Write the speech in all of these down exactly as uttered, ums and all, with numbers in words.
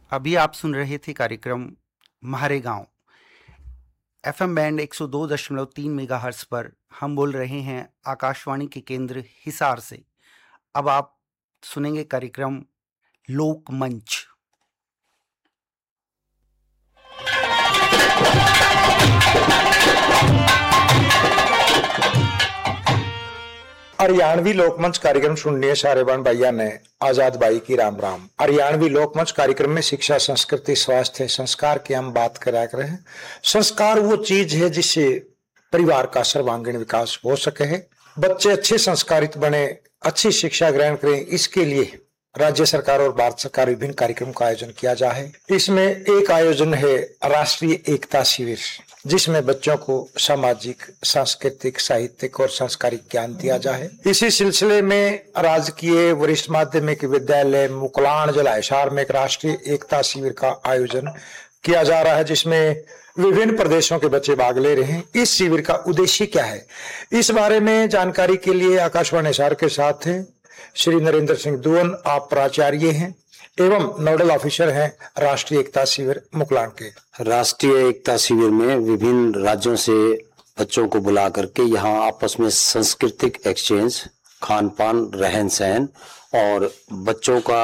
अभी आप सुन रहे थे कार्यक्रम म्हारे गांव। एफएम बैंड एक सौ दो दशमलव तीन मेगाहर्ट्ज पर हम बोल रहे हैं आकाशवाणी के केंद्र हिसार से। अब आप सुनेंगे कार्यक्रम लोक मंच। हरियाणवी लोकमंच कार्यक्रम सुनने सारे बहन भैया ने आजाद भाई की राम राम। हरियाणवी लोकमंच कार्यक्रम में शिक्षा, संस्कृति, स्वास्थ्य, संस्कार की हम बात करा कर रहे हैं। संस्कार वो चीज है जिससे परिवार का सर्वांगीण विकास हो सके है, बच्चे अच्छे संस्कारित बने, अच्छी शिक्षा ग्रहण करें। इसके लिए राज्य सरकार और भारत सरकार विभिन्न कार्यक्रम का आयोजन किया जाए। इसमें एक आयोजन है राष्ट्रीय एकता शिविर, जिसमें बच्चों को सामाजिक, सांस्कृतिक, साहित्यिक और सांस्कारिक ज्ञान दिया जाए। इसी सिलसिले में राजकीय वरिष्ठ माध्यमिक विद्यालय मुकलाण जिला हिसार में एक राष्ट्रीय एकता शिविर का आयोजन किया जा रहा है, जिसमें विभिन्न प्रदेशों के बच्चे भाग ले रहे हैं। इस शिविर का उद्देश्य क्या है, इस बारे में जानकारी के लिए आकाशवाणी हिसार के साथ हैं श्री नरेंद्र सिंह दुवन। आप प्राचार्य हैं एवं नोडल ऑफिसर हैं राष्ट्रीय एकता शिविर मुकलाण के। राष्ट्रीय एकता शिविर में विभिन्न राज्यों से बच्चों को बुला करके यहाँ आपस में सांस्कृतिक एक्सचेंज, खान पान, रहन सहन और बच्चों का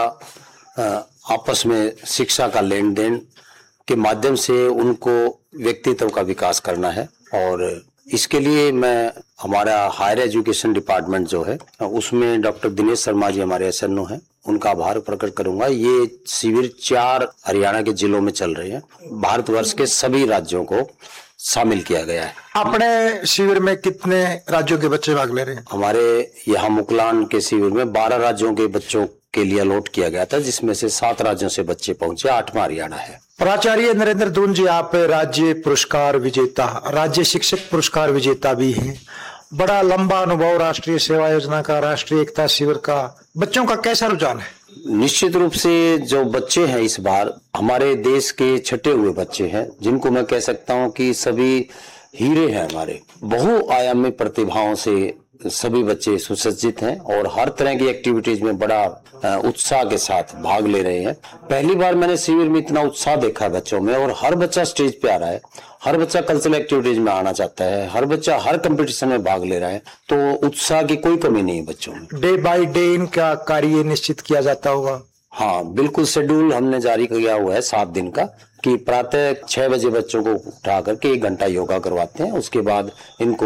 आपस में शिक्षा का लेन देन के माध्यम से उनको व्यक्तित्व का विकास करना है। और इसके लिए मैं हमारा हायर एजुकेशन डिपार्टमेंट जो है उसमें डॉक्टर दिनेश शर्मा जी हमारे एस एन ओ हैं, उनका आभार प्रकट करूंगा। ये शिविर चार हरियाणा के जिलों में चल रहे हैं। भारतवर्ष के सभी राज्यों को शामिल किया गया है। अपने शिविर में कितने राज्यों के बच्चे भाग ले रहे हैं? हमारे यहाँ मुकलान के शिविर में बारह राज्यों के बच्चों के लिए अलॉट किया गया था, जिसमें से सात राज्यों से बच्चे पहुंचे, आठवां हरियाणा है। प्राचार्य नरेंद्र दून जी, आप राज्य पुरस्कार विजेता, राज्य शिक्षक पुरस्कार विजेता भी हैं। बड़ा लंबा अनुभव राष्ट्रीय सेवा योजना का, राष्ट्रीय एकता शिविर का। बच्चों का कैसा रुझान है? निश्चित रूप से जो बच्चे हैं इस बार हमारे देश के छटे हुए बच्चे हैं, जिनको मैं कह सकता हूं कि सभी हीरे हैं। हमारे बहुआयामी प्रतिभाओं से सभी बच्चे सुसज्जित हैं और हर तरह की एक्टिविटीज में बड़ा उत्साह के साथ भाग ले रहे हैं। पहली बार मैंने शिविर में इतना उत्साह देखा है बच्चों में, और हर बच्चा स्टेज पे आ रहा है, हर बच्चा कल्चरल एक्टिविटीज में आना चाहता है, हर बच्चा हर कंपटीशन में भाग ले रहा है। तो उत्साह की कोई कमी नहीं है बच्चों में। डे बाय डे इनका कार्य निश्चित किया जाता होगा? हाँ बिल्कुल, शेड्यूल हमने जारी किया हुआ है सात दिन का, कि प्रातः छह बजे बच्चों को उठा करके एक घंटा योगा करवाते हैं। उसके बाद इनको